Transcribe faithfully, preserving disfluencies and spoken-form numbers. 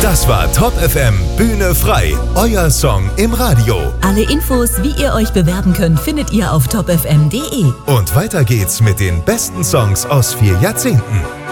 Das war Top F M Bühne frei, euer Song im Radio. Alle Infos, wie ihr euch bewerben könnt, findet ihr auf top f m punkt d e. Und weiter geht's mit den besten Songs aus vier Jahrzehnten.